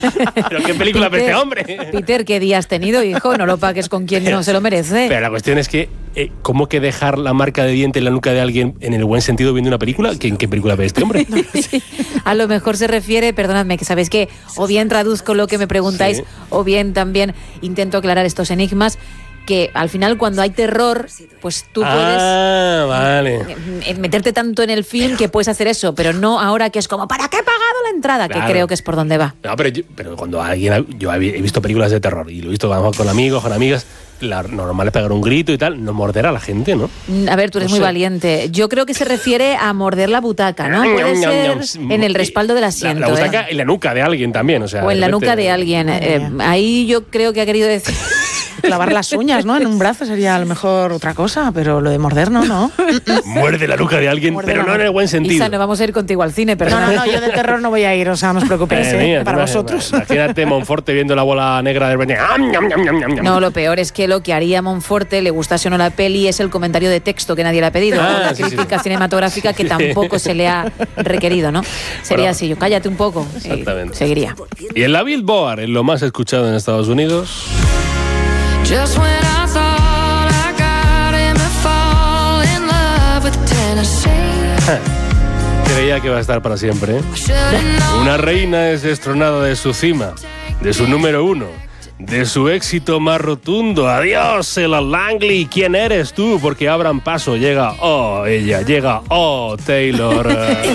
¿Pero qué película ve este hombre? Peter, ¿qué día has tenido, hijo? No lo pagues con quien no se lo merece. Pero la cuestión es que, ¿cómo que dejar la marca de diente en la nuca de alguien en el buen sentido viendo una película? ¿En qué película ve este hombre? A lo mejor se refiere, perdonadme, que sabéis que o bien traduzco lo que me preguntáis, sí, o bien también intento aclarar estos enigmas, que al final cuando hay terror, pues tú puedes meterte tanto en el film que puedes hacer eso, pero no ahora que es como, ¿para qué he pagado la entrada? Claro. Que creo que es por donde va. No, pero cuando yo he visto películas de terror y lo he visto a lo mejor con amigos, con amigas, lo normal es pegar un grito y tal, no morder a la gente, ¿no? A ver, tú eres muy valiente. Yo creo que se refiere a morder la butaca, ¿no? Puede ser en el respaldo del asiento. La butaca en la nuca de alguien también, o sea. O en la nuca de alguien. Ahí yo creo que ha querido decir... Clavar las uñas, ¿no? En un brazo sería a lo mejor otra cosa, pero lo de morder no. Muerde la nuca de alguien, pero no en el buen sentido. Isa, no vamos a ir contigo al cine, pero no, yo de terror no voy a ir, o sea, no os preocupéis, para vosotros. Imagínate Monforte viendo la bola negra del baño. No, lo peor es que lo que haría Monforte, le gustase o no la peli, es el comentario de texto que nadie le ha pedido, o la crítica cinematográfica que tampoco se le ha requerido, ¿no? Sería así, yo cállate un poco. Exactamente. Seguiría. Y en la Billboard, en lo más escuchado en Estados Unidos... Just when I thought I got him to fall in love with Tennessee. Creía que iba a estar para siempre, ¿eh? Una reina es destronada de su cima, de su número 1, de su éxito más rotundo. Adiós, Ella Langley. ¿Quién eres tú? Porque abran paso. Llega, ella. Llega, Taylor.